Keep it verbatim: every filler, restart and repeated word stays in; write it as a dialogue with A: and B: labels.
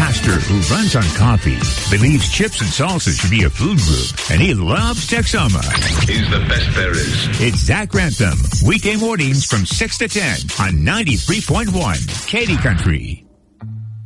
A: pastor who runs on coffee, believes chips and salsa should be a food group, and he loves Texoma.
B: He's the best there is.
A: It's Zach Grantham, weekday mornings from six to ten on ninety-three point one Katy Country.